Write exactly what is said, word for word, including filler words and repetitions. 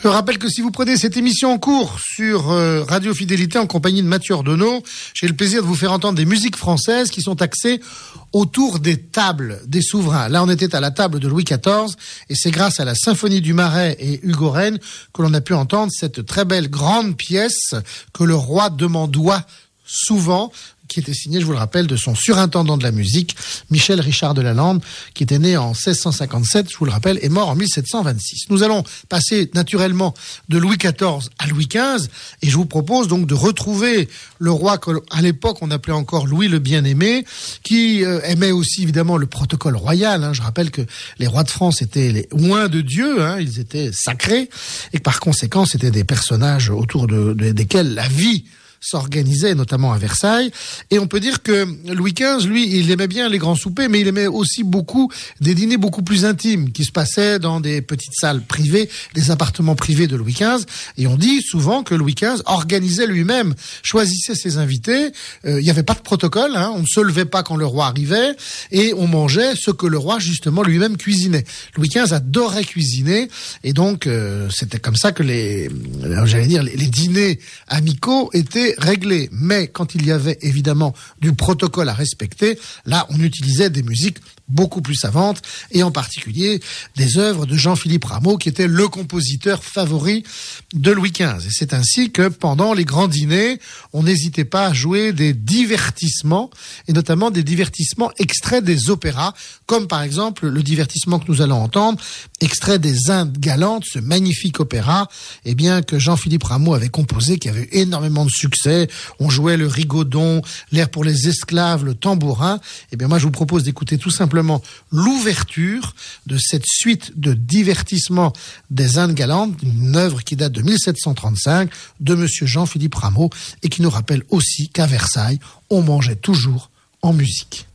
Je rappelle que si vous prenez cette émission en cours sur euh, Radio Fidélité en compagnie de Mathieu Ordonneau, j'ai le plaisir de vous faire entendre des musiques françaises qui sont axées autour des tables des souverains. Là, on était à la table de Louis quatorze et c'est grâce à la Symphonie du Marais et Hugo Rennes que l'on a pu entendre cette très belle grande pièce que le roi demandoit souvent, qui était signé, je vous le rappelle, de son surintendant de la musique, Michel Richard de Lalande, qui était né en seize cent cinquante-sept, je vous le rappelle, et mort en mille sept cent vingt-six. Nous allons passer naturellement de Louis quatorze à Louis quinze, et je vous propose donc de retrouver le roi qu'à l'époque on appelait encore Louis le Bien-Aimé, qui euh, aimait aussi évidemment le protocole royal. Hein. Je rappelle que les rois de France étaient les oints de Dieu, hein, ils étaient sacrés, et que par conséquent c'était des personnages autour de, de desquels la vie s'organisait, notamment à Versailles. Et on peut dire que Louis quinze, lui, il aimait bien les grands soupers, mais il aimait aussi beaucoup des dîners beaucoup plus intimes qui se passaient dans des petites salles privées, des appartements privés de Louis quinze. Et on dit souvent que Louis quinze organisait lui-même, choisissait ses invités. Euh, il n'y avait pas de protocole, hein, on ne se levait pas quand le roi arrivait et on mangeait ce que le roi, justement, lui-même cuisinait. Louis quinze adorait cuisiner et donc euh, c'était comme ça que les, j'allais dire, les, les dîners amicaux étaient réglé. Mais quand il y avait évidemment du protocole à respecter, là on utilisait des musiques beaucoup plus savantes et en particulier des œuvres de Jean-Philippe Rameau qui était le compositeur favori de Louis quinze. Et c'est ainsi que pendant les grands dîners, on n'hésitait pas à jouer des divertissements et notamment des divertissements extraits des opéras, comme par exemple le divertissement que nous allons entendre, extrait des Indes galantes, ce magnifique opéra, eh bien que Jean-Philippe Rameau avait composé, qui avait eu énormément de succès. On jouait le rigodon, l'air pour les esclaves, le tambourin. Eh bien moi je vous propose d'écouter tout simplement l'ouverture de cette suite de divertissements des Indes galantes, une œuvre qui date de mille sept cent trente-cinq de monsieur Jean-Philippe Rameau et qui nous rappelle aussi qu'à Versailles, on mangeait toujours en musique.